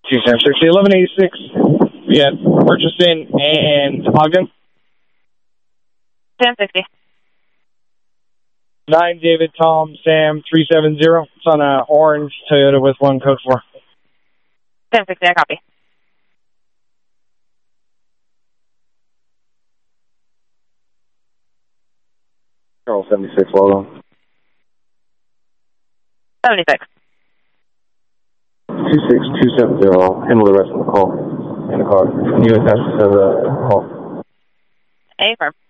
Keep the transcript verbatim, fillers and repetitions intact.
two seven six, eleven eighty-six. Yeah, purchasing and Ogden. ten sixty. nine David Tom Sam three seven zero. It's on a orange Toyota with one code four. ten sixty, I copy. Charles seventy-six, well done. seventy-six. two six two seven zero. Handle the rest of the call in the car. Can you attach to the call? A firm.